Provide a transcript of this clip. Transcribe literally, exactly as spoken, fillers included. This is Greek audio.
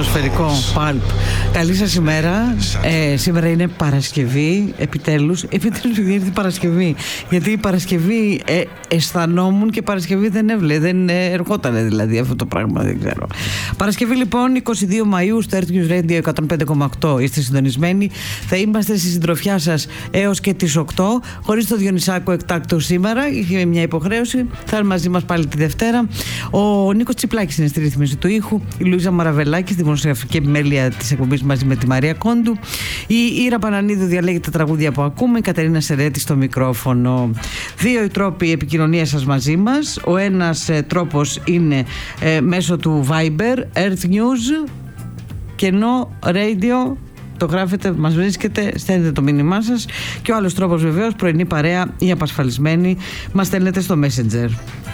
ατμοσφαιρικό Pulp. Καλή σας ημέρα. ε, Σήμερα είναι Παρασκευή. Επιτέλους Επιτέλους ήρθε Παρασκευή. Γιατί η Παρασκευή ε, αισθανόμουν και Παρασκευή δεν έβλε. Δεν ε, ερχόταν δηλαδή αυτό το πράγμα. Δεν ξέρω. Παρασκευή λοιπόν είκοσι δύο Μαΐου στο Earth News Radio εκατόν πέντε κόμμα οκτώ. Είστε συντονισμένοι. Θα είμαστε στη συντροφιά σας έως και τις οκτώ. Χωρίς το Διονυσάκο εκτάκτο σήμερα. Είχε μια υποχρέωση. Θα είναι μαζί μας πάλι τη Δευτέρα. Ο Νίκος Τσιπλάκης είναι στη ρύθμιση του ήχου. Η Λουίζα Μαραβελάκη, δημοσιογραφική επιμέλεια της εκπομπής μαζί με τη Μαρία Κόντου. Η Ήρα Πανανίδου διαλέγει τα τραγούδια που ακούμε. Η Κατερίνα Σερέτη στο μικρόφωνο. Δύο οι τρόποι επικοινωνίας σας μαζί μας. Ο ένας ε, τρόπος είναι ε, μέσω του Viber, Earth News, κενό Radio. Το γράφετε, μας βρίσκετε, στέλνετε το μήνυμά σας. Και ο άλλος τρόπος βεβαίως, πρωινή παρέα ή απασφαλισμένη, μας στέλνετε στο Messenger.